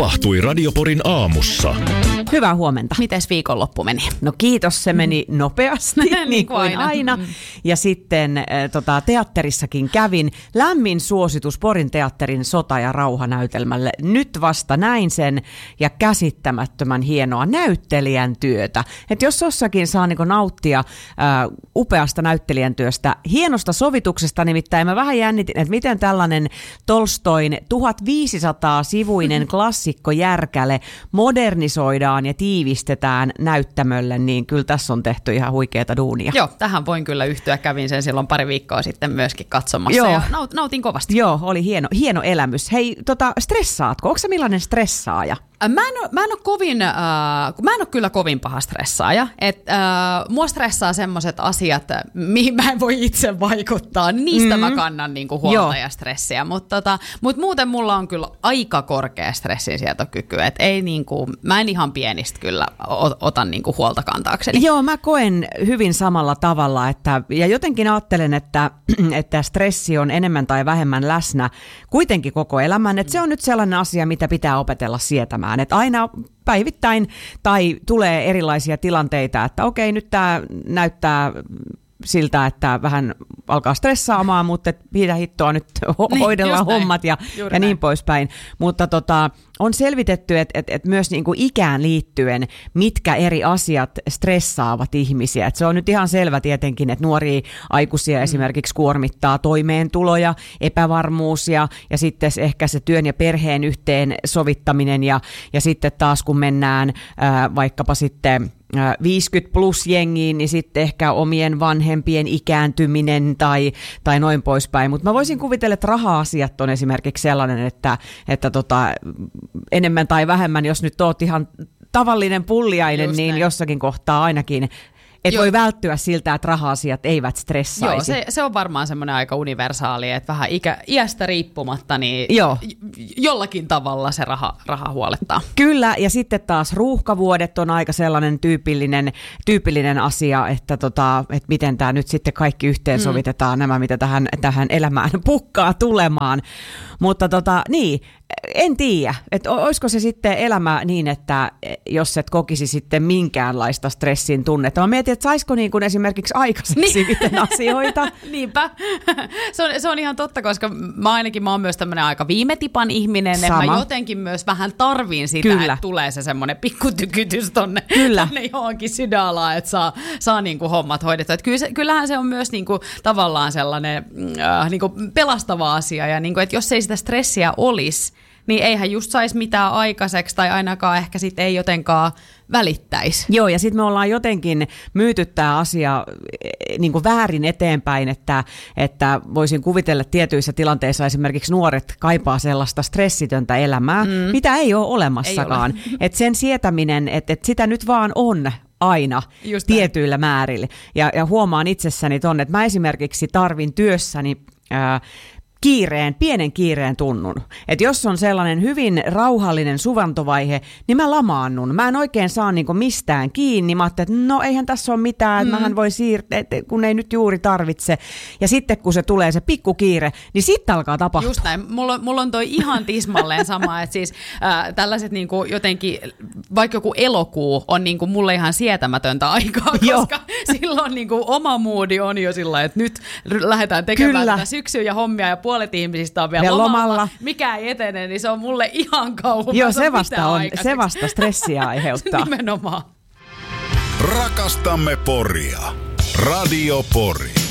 tapahtui Radio Porin aamussa. Hyvää huomenta. Mites viikonloppu meni? No kiitos, se meni nopeasti, niin kuin aina. Ja sitten teatterissakin kävin. Lämmin suositus Porin teatterin Sota ja rauha -näytelmälle. Nyt vasta näin sen ja käsittämättömän hienoa näyttelijän työtä. Että jos jossakin saa niinku nauttia upeasta näyttelijän työstä, hienosta sovituksesta, nimittäin mä vähän jännitin, että miten tällainen Tolstoin 1500-sivuinen klassikkojärkäle modernisoidaan ja tiivistetään näyttämölle, niin kyllä tässä on tehty ihan huikeata duunia. Joo, tähän voin kyllä yhtyä. Kävin sen silloin pari viikkoa sitten myöskin katsomassa. Joo. Ja nautin kovasti. Joo, oli hieno elämys. Hei, stressaatko? Onko sä millainen stressaaja? Mä en ole kyllä kovin paha stressaaja. Mua stressaa semmoiset asiat, mihin mä en voi itse vaikuttaa. Niistä mä kannan niinku huolta ja stressiä. Mutta muuten mulla on kyllä aika korkea stressinsietokyky. Mä en ihan pienistä kyllä ota niinku huolta kantaakseni. Joo, mä koen hyvin samalla tavalla. Ja jotenkin ajattelen, että stressi on enemmän tai vähemmän läsnä kuitenkin koko elämän. Että se on nyt sellainen asia, mitä pitää opetella sietämään. Että aina päivittäin tai tulee erilaisia tilanteita, että okei, nyt tämä näyttää siltä, että vähän alkaa stressaamaan, mutta mitä hittoa nyt hoidellaan hommat ja niin poispäin. Mutta on selvitetty, että myös niinku ikään liittyen, mitkä eri asiat stressaavat ihmisiä. Et se on nyt ihan selvä tietenkin, että nuoria aikuisia esimerkiksi kuormittaa toimeentulo ja epävarmuus ja sitten ehkä se työn ja perheen yhteen sovittaminen ja sitten taas kun mennään vaikkapa sitten 50 plus jengiin, niin sitten ehkä omien vanhempien ikääntyminen tai noin poispäin. Mutta mä voisin kuvitella, että raha-asiat on esimerkiksi sellainen, että enemmän tai vähemmän, jos nyt oot ihan tavallinen pulliainen, just niin näin. Jossakin kohtaa ainakin voi välttyä siltä, että raha-asiat eivät stressaisi. Joo, se on varmaan semmoinen aika universaali, että vähän iästä riippumatta, niin jollakin tavalla se raha huolettaa. Kyllä, ja sitten taas ruuhkavuodet on aika sellainen tyypillinen asia, että miten tämä nyt sitten kaikki yhteensovitetaan, nämä mitä tähän elämään pukkaa tulemaan. Mutta en tiedä, että olisiko se sitten elämä niin, että jos et kokisi sitten minkäänlaista stressin tunnetta. Mä mietin, että saisiko niin kuin esimerkiksi aikaiseksi miten asioita. Niinpä. Se on ihan totta, koska mä oon myös tämmöinen aika viime tipan ihminen. Sama. Mä jotenkin myös vähän tarviin sitä, että tulee se semmoinen pikkutykytys tonne johonkin sydälaan, että saa niinku hommat hoidettua. Kyllähän se on myös niinku tavallaan sellainen niinku pelastava asia. Ja niinku, että jos ei sitä stressiä olisi, niin eihän just saisi mitään aikaiseksi tai ainakaan ehkä sitten ei jotenkaan välittäisi. Joo, ja sitten me ollaan jotenkin myyty tämä asia niin kuin väärin eteenpäin, että voisin kuvitella, että tietyissä tilanteissa esimerkiksi nuoret kaipaa sellaista stressitöntä elämää, mitä ei ole olemassakaan. Että sen sietäminen, että sitä nyt vaan on aina just tietyillä määrillä. Ja huomaan itsessäni ton, että mä esimerkiksi tarvin työssäni pienen kiireen tunnun. Että jos on sellainen hyvin rauhallinen suvantovaihe, niin mä lamaannun. Mä en oikein saa niinku mistään kiinni. Mä ajattelin, että no eihän tässä ole mitään, että mähän voi siirtää, kun ei nyt juuri tarvitse. Ja sitten kun se tulee se pikkukiire, niin sitten alkaa tapahtua. Just näin. Mulla on toi ihan tismalleen sama, että siis tällaiset niinku jotenkin, vaikka joku elokuu on niinku mulle ihan sietämätöntä aikaa, koska silloin niinku oma moodi on jo sillä, että nyt lähdetään tekemään tätä syksyä ja hommia ja puolet ihmisistä on vielä lomalla. Mikä ei etene, niin se on mulle ihan kauan. Joo, se vasta stressiä aiheuttaa. Nimenomaan. Rakastamme Poria. Radio Pori.